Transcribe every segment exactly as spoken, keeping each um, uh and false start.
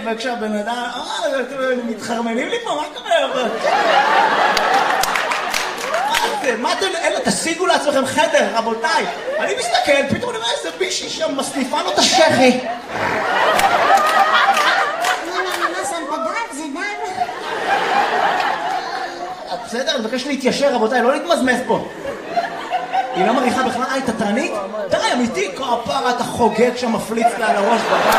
וכשהבן אדם, אה, אתם מתחרמנים לי פה, מה קורה? מה אתם, אלה, תשיגו לעצמכם חדר, רבותיי. אני מסתכל, פתאום אני רואה איזה מישהי שם מסניפה לו את השכי. בסדר, אני מבקש להתיישר, רבותיי, לא להתמזמז פה. היא לא מריחה בכלל, אה, היא תתרנית? די, אמיתי, כפרה, אתה חוגג שם, מפליץ לה על הראש בבית.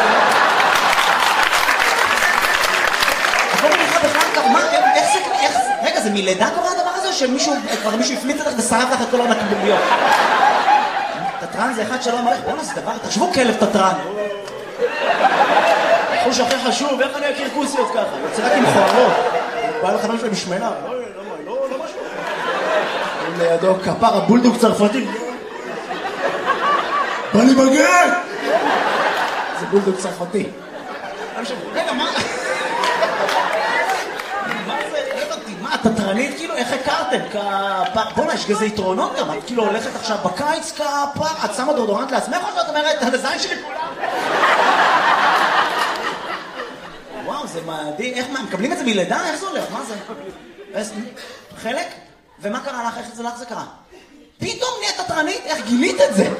את לא מריחה בכלל, מה, איך זה, איך זה, רגע, זה מלידה קורה הדבר הזה, שמישהו, כבר מישהו הפליץ לך ושרף לך את כל הנקבוביות? תתרן זה אחד שלא אמר לך, בואו נעשה דבר, תחשבו כלב תתרן. חוש הכי חשוב, איך אני אכיר כוסיות ככה? יוצא רק עם חוערות. בא לך משהו משמנה. לידו כפר הבולדוג צרפתי. בא לי בגן! זה בולדוג צרפתי. רגע, מה? מה זה? הבנתי, מה, תתרנית כאילו? איך הכרתם? כפר... בוא'נה, יש כזה יתרונות גם. את כאילו הולכת עכשיו בקיץ כפר, את שמה דורדורנט לעצמך או שאת אומרת, הזין שלי כולם? וואו, זה מדהים. איך מה, מקבלים את זה מלידה? איך זה הולך? מה זה? חלק? ומה קרה לך? איך זה לך זה קרה? פתאום נהיית תתרנית? איך גילית את זה?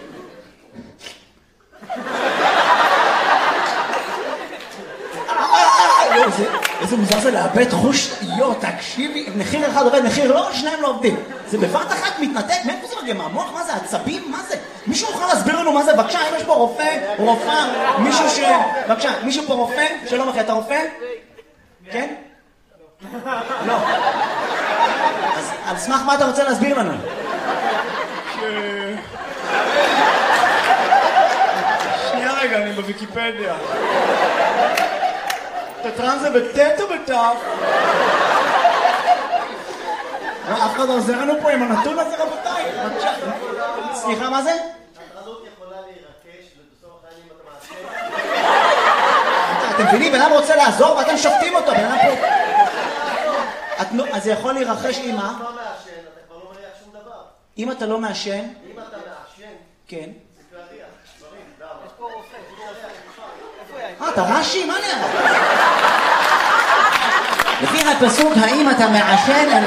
איזה מוזר זה לאבד חוש. יו, תקשיבי, מחיר אחד עובד, מחיר לא, שניים לא עובדים. זה בבת אחת מתנתק, מאיפה זה מגיע? מהמוח? מה זה? עצבים? מה זה? מישהו יכול להסביר לנו מה זה? בבקשה, אם יש פה רופא, רופאה, מישהו ש... בבקשה, מישהו פה רופא? שלום אחי, אתה רופא? כן? לא. אז על סמך מה אתה רוצה להסביר לנו? שנייה רגע, אני בוויקיפדיה. תתרן זה בטט או בטף? אף אחד לא עוזר לנו פה עם הנתון הזה, רבותיי. סליחה, מה זה? התרנות יכולה להירקש ובסוף החיים אתה מעשה. אתם מבינים, בן אדם רוצה לעזור ואתם שופטים אותו. בן אדם פה... אז זה יכול להירחש עם מה? אם אתה לא מעשן, אתה כבר לא מריח שום דבר. אם אתה לא מעשן? אם אתה מעשן, כן. זה כבר ריח. דברים, דם. יש פה רופא. אה, אתה רש"י? מה נראה? לפי הפסוק, האם אתה מעשן?